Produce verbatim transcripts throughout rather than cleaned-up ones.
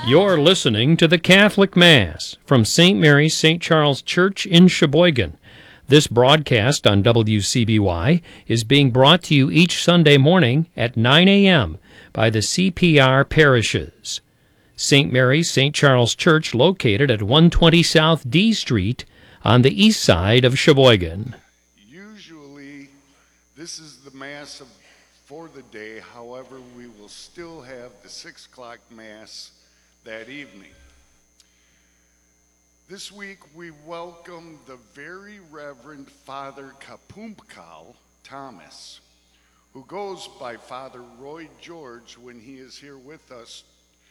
You're listening to the Catholic Mass from Saint Mary's Saint Charles Church in Sheboygan. This broadcast on W C B Y is being brought to you each Sunday morning at nine a.m. by the C P R parishes. Saint Mary's Saint Charles Church, located at one twenty South D Street on the east side of Sheboygan. Usually, this is the Mass of, for the day. However, we will still have the six o'clock Mass that evening. This week, we welcome the Very Reverend Father Kapumpkal Thomas, who goes by Father Roy George when he is here with us.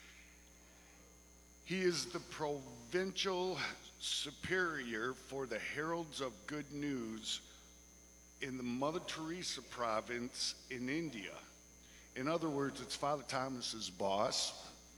He is the provincial superior for the Heralds of Good News in the Mother Teresa province in India. In other words, it's Father Thomas's boss.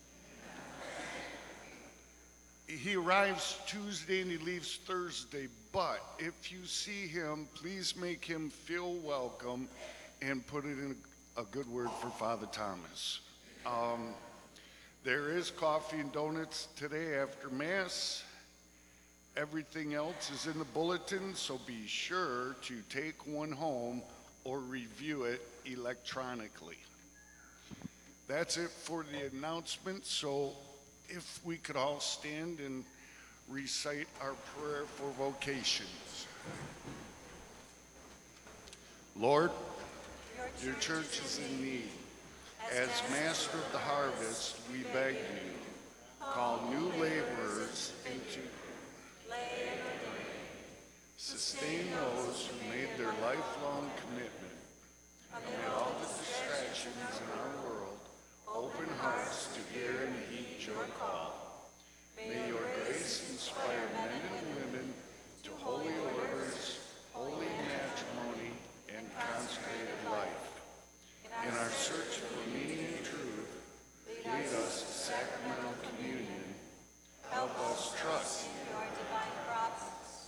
He arrives Tuesday and he leaves Thursday, but if you see him, please make him feel welcome and put it in a good word for Father Thomas. Um, there is coffee and donuts today after Mass. Everything else is in the bulletin, so be sure to take one home or review it electronically. That's it for the announcement, so if we could all stand and recite our prayer for vocations. Lord, your church is in need. As master of the harvest, we beg you, call new laborers into sustain those who made their lifelong commitment. Amid all the distractions in our world, open hearts to hear and heed your call. May your grace inspire men and women to holy orders, holy matrimony, and consecrated life. In our search for meaning and truth, lead us to sacramental communion. Help us trust in your divine providence.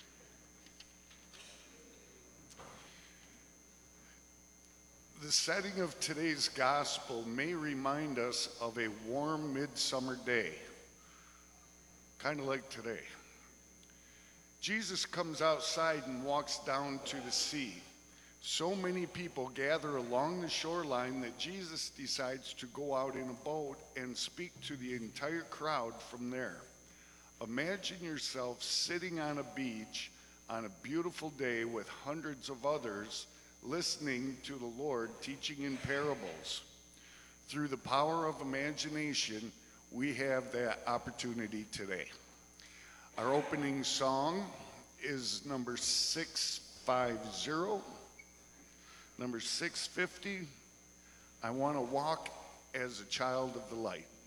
The setting of today's gospel may remind us of a warm midsummer day, kind of like today. Jesus comes outside and walks down to the sea. So many people gather along the shoreline that Jesus decides to go out in a boat and speak to the entire crowd from there. Imagine yourself sitting on a beach on a beautiful day with hundreds of others listening to the Lord teaching in parables. Through the power of imagination, we have that opportunity today. Our opening song is number six fifty. Number six fifty, I Want to Walk as a Child of the Light.